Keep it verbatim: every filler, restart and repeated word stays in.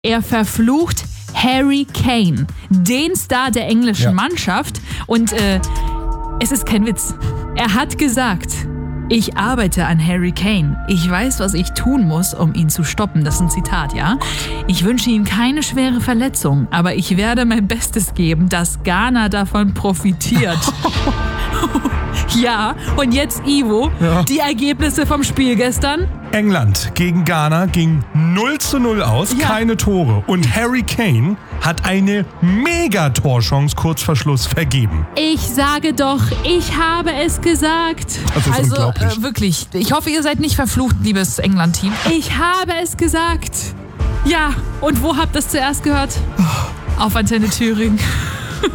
Er verflucht Harry Kane, den Star der englischen Ja. Mannschaft. Und äh, es ist kein Witz. Er hat gesagt, ich arbeite an Harry Kane. Ich weiß, was ich tun muss, um ihn zu stoppen. Das ist ein Zitat, ja? Ich wünsche ihm keine schwere Verletzung, aber ich werde mein Bestes geben, dass Ghana davon profitiert. Ja, und jetzt Ivo, Ja. die Ergebnisse vom Spiel gestern. England gegen Ghana ging null zu null aus, Ja. keine Tore. Und Harry Kane hat eine Mega-Torchance kurz vor Schluss vergeben. Ich sage doch, ich habe es gesagt. Das ist also unglaublich. äh, wirklich, ich hoffe, ihr seid nicht verflucht, liebes England-Team. Ich habe es gesagt. Ja, und wo habt ihr es zuerst gehört? Auf Antenne Thüringen.